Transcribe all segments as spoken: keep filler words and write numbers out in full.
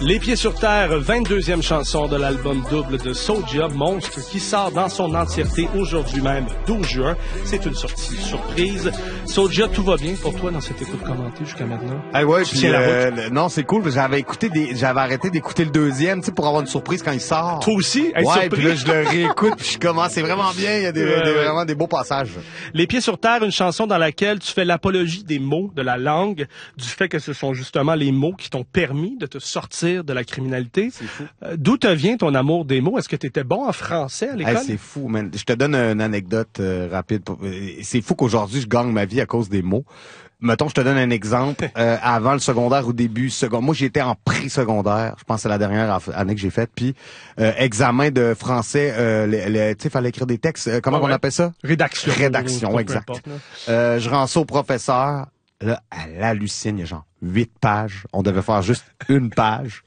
Les Pieds sur Terre, vingt-deuxième chanson de l'album double de Soulja, Monstre, qui sort dans son entièreté aujourd'hui même, douze juin. C'est une sortie surprise. Soulja, tout va bien pour toi dans cette écoute commentée jusqu'à maintenant? Ah ouais, puis euh, non, c'est cool, parce que j'avais écouté des, j'avais arrêté d'écouter le deuxième, tu sais, pour avoir une surprise quand il sort. Toi aussi? Être ouais, surpris? Puis là, je le réécoute, puis je commence, c'est vraiment bien, il y a des, ouais, des ouais. vraiment des beaux passages. Les Pieds sur Terre, une chanson dans laquelle tu fais l'apologie des mots, de la langue, du fait que ce sont justement les mots qui t'ont permis de te sortir de la criminalité. C'est fou. Euh, d'où te vient ton amour des mots? Est-ce que tu étais bon en français à l'école? Hey, c'est fou, man. Je te donne une anecdote euh, rapide. Pour... C'est fou qu'aujourd'hui, je gagne ma vie à cause des mots. Mettons, je te donne un exemple. Euh, avant le secondaire ou début secondaire, moi, j'étais en pré-secondaire. Je pense que c'est la dernière année que j'ai faite. Puis, euh, examen de français, euh, tu sais, fallait écrire des textes. Euh, comment ah ouais. on appelle ça? Rédaction. Rédaction, exact. Importe, euh, je rends ça au professeur. Là, elle hallucine, il y a genre huit pages. On devait faire juste une page.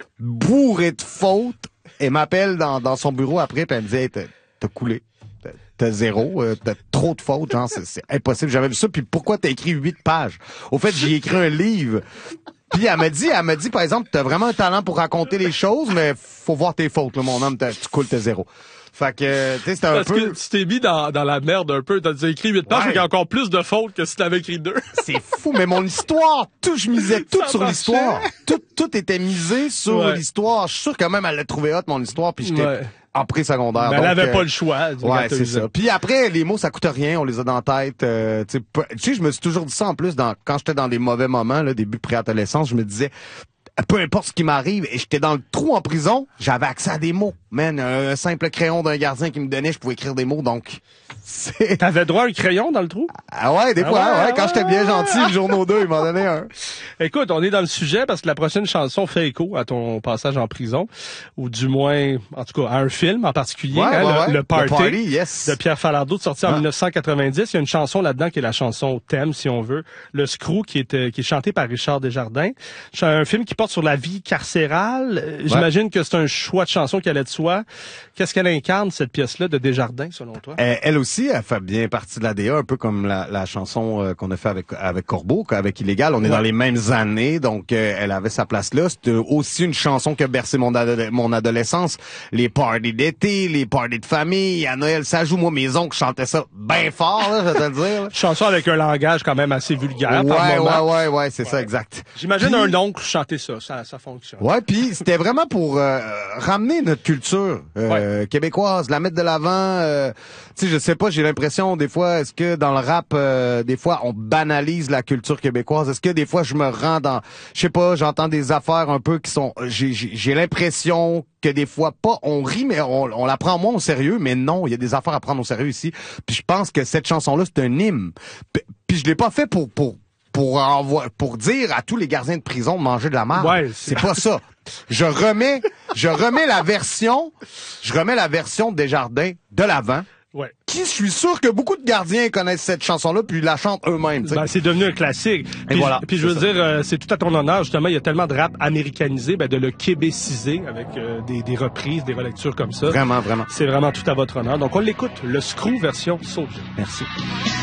Bourré de fautes. Elle m'appelle dans, dans son bureau après, puis elle me dit hey, « T'as coulé. T'as zéro. Euh, t'as trop de fautes. Genre, c'est, c'est impossible. J'avais vu ça. Puis pourquoi t'as écrit huit pages? Au fait, j'ai écrit un livre. Puis elle m'a dit, elle m'a dit, par exemple, t'as vraiment un talent pour raconter les choses, mais faut voir tes fautes, là, mon homme. Tu coules, t'as zéro. » Fait que, tu sais, c'était un Parce peu... Parce que tu t'es mis dans, dans la merde un peu. T'as écrit huit pages, ouais. Il y a encore plus de fautes que si t'avais écrit deux. C'est fou, mais mon histoire, tout, je misais tout ça sur marchait. L'histoire. Tout, tout était misé sur ouais. l'histoire. Je suis sûr que même elle l'a trouvé hot, mon histoire, puis j'étais... Ouais. En pré-secondaire. Mais elle avait euh, pas le choix. Ouais, c'est ça. Puis après, les mots, ça coûte rien. On les a dans la tête. Euh, tu sais, je me suis toujours dit ça en plus dans quand j'étais dans des mauvais moments, là, début préadolescence, je me disais, peu importe ce qui m'arrive, et j'étais dans le trou en prison, j'avais accès à des mots. Man, un simple crayon d'un gardien qui me donnait, je pouvais écrire des mots, donc... C'est... T'avais droit à un crayon dans le trou? Ah ouais, des fois, ah ouais, ouais, quand j'étais bien gentil, le journaux deux, il m'en donnait un. Écoute, on est dans le sujet parce que la prochaine chanson fait écho à ton passage en prison, ou du moins, en tout cas, à un film en particulier, ouais, hein, ouais, le, ouais. le Party, le Party yes. de Pierre Falardeau, sorti en ah. dix-neuf cent quatre-vingt-dix. Il y a une chanson là-dedans qui est la chanson thème, si on veut, le Screw, qui est, qui est chanté par Richard Desjardins. C'est un film qui porte sur la vie carcérale. Ouais. J'imagine que c'est un choix de chanson qui allait de soi. Qu'est-ce qu'elle incarne, cette pièce-là de Desjardins, selon toi? Euh, elle aussi, elle fait bien partie de l'A D A, un peu comme la, la chanson euh, qu'on a fait avec avec Corbeau, avec Illégal. On est ouais. dans les mêmes années, donc euh, elle avait sa place là. C'était aussi une chanson qui a bercé mon, ado- mon adolescence. Les parties d'été, les parties de famille, à Noël, ça joue. Moi, mes oncles chantaient ça bien fort, là, je vais te le dire. Chanson avec un langage quand même assez vulgaire. Ouais, par moment. ouais, ouais, ouais, c'est ouais. ça, exact. J'imagine puis, un oncle chanter ça, ça, ça fonctionne. Ouais, puis c'était vraiment pour euh, ramener notre culture euh, ouais. québécoise, la mettre de l'avant. Euh, tu sais, je sais pas, j'ai l'impression des fois, est-ce que dans le rap, euh, des fois, on banalise la culture québécoise? Est-ce que des fois, je me rends dans, je sais pas, j'entends des affaires un peu qui sont, j'ai, j'ai, j'ai l'impression que des fois, pas, on rit, mais on, on la prend moins au sérieux, mais non, il y a des affaires à prendre au sérieux ici. Puis je pense que cette chanson-là, c'est un hymne. Puis je l'ai pas fait pour, pour, pour envoyer, pour dire à tous les gardiens de prison de manger de la merde. Ouais, c'est... c'est pas ça. Je remets, je remets la version, je remets la version de Desjardins de l'avant. Ouais. Qui, je suis sûr que beaucoup de gardiens connaissent cette chanson-là, puis ils la chantent eux-mêmes. Ben, c'est devenu un classique. Puis, Et voilà. Puis je veux ça. dire, euh, c'est tout à ton honneur, justement, il y a tellement de rap américanisé, ben, de le québéciser avec euh, des, des reprises, des relectures comme ça. Vraiment, vraiment. C'est vraiment tout à votre honneur. Donc on l'écoute, le Screw version Soulja. Merci.